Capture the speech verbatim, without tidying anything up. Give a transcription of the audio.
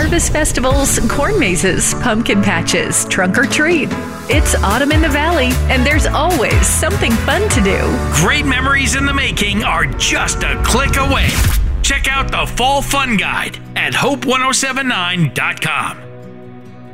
harvest festivals, corn mazes, pumpkin patches, trunk or treat. It's autumn in the valley, and there's always something fun to do. Great memories in the making are just a click away. Check out the Fall Fun Guide at hope ten seventy-nine dot com.